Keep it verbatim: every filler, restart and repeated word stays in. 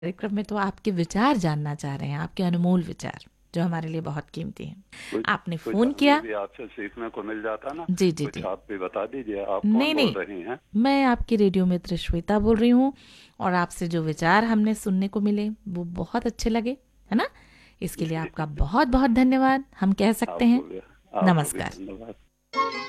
कार्यक्रम में तो आपके विचार जानना चाह रहे हैं, आपके अनमोल विचार जो हमारे लिए बहुत कीमती हैं। कुछ आपने कुछ फोन हमें किया। भी आपसे सीखने को मिल जाता ना। जी जी कुछ जी। आप भी बता दीजिए, आप नहीं कौन बोल नहीं, रही हैं? मैं आपकी रेडियो मित्र श्वेता बोल रही हूँ, और आपसे जो विचार हमने सुनने को मिले वो बहुत अच्छे लगे, है ना। इसके लिए जी आपका बहुत बहुत धन्यवाद हम कह सकते हैं। आपको भी आपको भी नमस्कार। धन्यवाद।